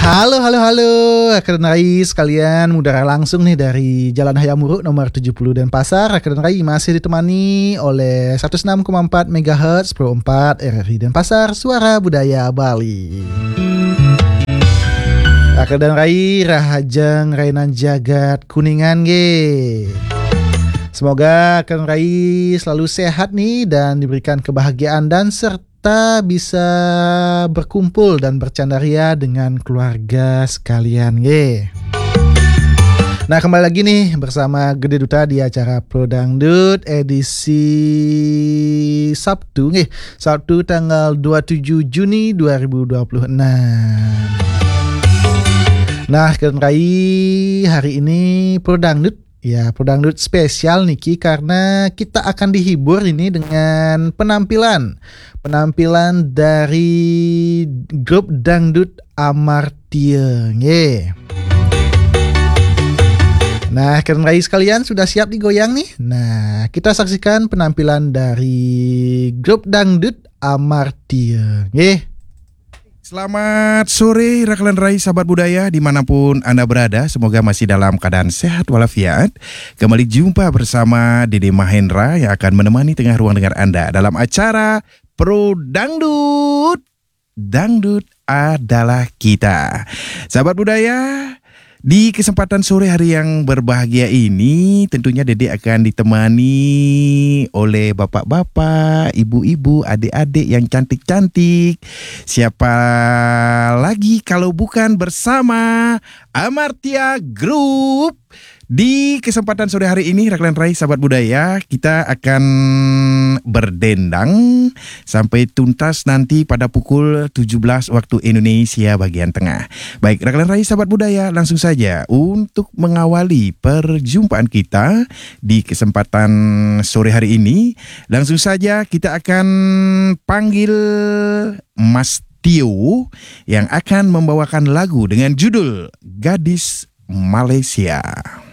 Halo, halo, halo, Akademi Rai sekalian, mudara langsung nih dari Jalan Hayamuruk nomor 70 Denpasar. Akademi Rai masih ditemani oleh 106,4 MHz Pro 4 RRI Denpasar, Suara Budaya Bali. Akademi Rai Rahajeng Rainan Jagat Kuningan ge. Semoga Akademi Rai selalu sehat nih dan diberikan kebahagiaan dan serta bisa berkumpul dan bercandaria dengan keluarga sekalian ye. Nah, kembali lagi nih bersama Gede Duta di acara Pro Dangdut edisi Sabtu nih, Sabtu tanggal 27 Juni 2026. Nah, Akademi hari ini Pro Dangdut, ya, Pro Dangdut spesial Niki, karena kita akan dihibur ini dengan penampilan dari grup dangdut Amartia. Nah, Akademi sekalian sudah siap digoyang nih. Nah, kita saksikan penampilan dari grup dangdut Amartia. Selamat sore rekan Rai sahabat budaya dimanapun Anda berada, semoga masih dalam keadaan sehat walafiat. Kembali jumpa bersama Dede Mahendra yang akan menemani tengah ruang dengar Anda dalam acara Pro Dangdut. Dangdut adalah kita. Sahabat budaya, di kesempatan sore hari yang berbahagia ini tentunya Dede akan ditemani oleh bapak-bapak, ibu-ibu, adik-adik yang cantik-cantik. Siapa lagi kalau bukan bersama Amartia Group. Di kesempatan sore hari ini rekan Rai sahabat budaya, kita akan berdendang sampai tuntas nanti pada pukul 17 waktu Indonesia bagian tengah. Baik rekan Rai sahabat budaya, langsung saja untuk mengawali perjumpaan kita di kesempatan sore hari ini, langsung saja kita akan panggil Mas Tio yang akan membawakan lagu dengan judul Gadis Malaysia.